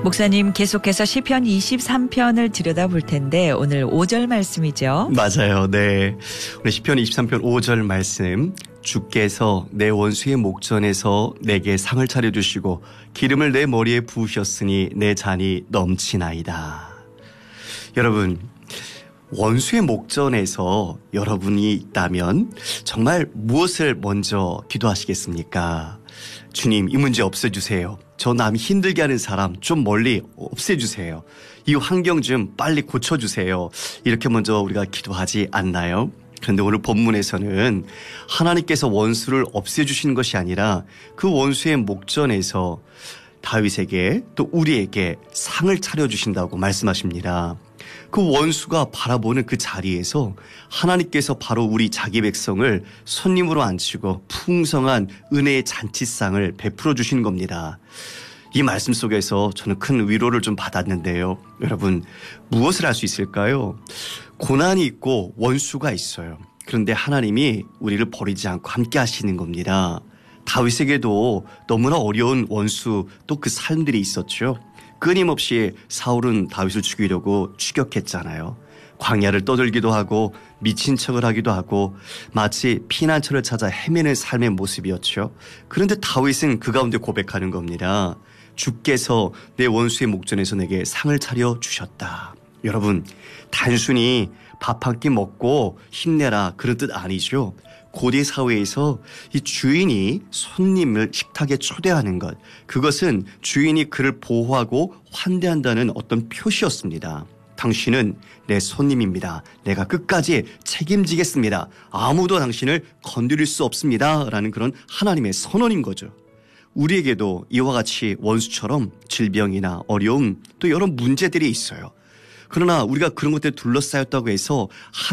목사님 계속해서 시편 23편을 들여다볼 텐데 오늘 5절 말씀이죠. 맞아요. 네. 오늘 시편 23편 5절 말씀. 주께서 내 원수의 목전에서 내게 상을 차려주시고 기름을 내 머리에 부으셨으니 내 잔이 넘치나이다. 여러분, 원수의 목전에서 여러분이 있다면 정말 무엇을 먼저 기도하시겠습니까? 주님, 이 문제 없애주세요. 저 남이 힘들게 하는 사람 좀 멀리 없애주세요. 이 환경 좀 빨리 고쳐주세요. 이렇게 먼저 우리가 기도하지 않나요? 그런데 오늘 본문에서는 하나님께서 원수를 없애주시는 것이 아니라 그 원수의 목전에서 다윗에게 또 우리에게 상을 차려주신다고 말씀하십니다. 그 원수가 바라보는 그 자리에서 하나님께서 바로 우리 자기 백성을 손님으로 앉히고 풍성한 은혜의 잔치상을 베풀어 주신 겁니다. 이 말씀 속에서 저는 큰 위로를 좀 받았는데요. 여러분, 무엇을 할 수 있을까요? 고난이 있고 원수가 있어요. 그런데 하나님이 우리를 버리지 않고 함께 하시는 겁니다. 다윗에게도 너무나 어려운 원수 또 그 삶들이 있었죠. 끊임없이 사울은 다윗을 죽이려고 추격했잖아요. 광야를 떠들기도 하고 미친 척을 하기도 하고 마치 피난처를 찾아 헤매는 삶의 모습이었죠. 그런데 다윗은 그 가운데 고백하는 겁니다. 주께서 내 원수의 목전에서 내게 상을 차려 주셨다. 여러분, 단순히 밥 한 끼 먹고 힘내라 그런 뜻 아니죠. 고대 사회에서 이 주인이 손님을 식탁에 초대하는 것, 그것은 주인이 그를 보호하고 환대한다는 어떤 표시였습니다. 당신은 내 손님입니다. 내가 끝까지 책임지겠습니다. 아무도 당신을 건드릴 수 없습니다. 라는 그런 하나님의 선언인 거죠. 우리에게도 이와 같이 원수처럼 질병이나 어려움 또 여러 문제들이 있어요. 그러나 우리가 그런 것들에 둘러싸였다고 해서